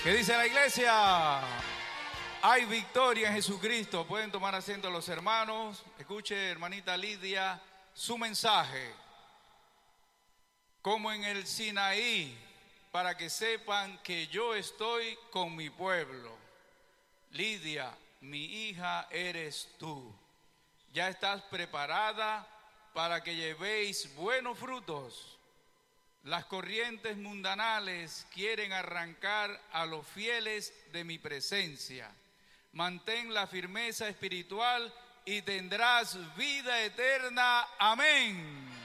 ¿Qué dice la iglesia? Hay victoria en Jesucristo. Pueden tomar asiento los hermanos. Escuche, hermanita Lidia, su mensaje. Como en el Sinaí, para que sepan que yo estoy con mi pueblo. Lidia, mi hija eres tú. Ya estás preparada para que llevéis buenos frutos. Las corrientes mundanales quieren arrancar a los fieles de mi presencia. Mantén la firmeza espiritual y tendrás vida eterna. Amén.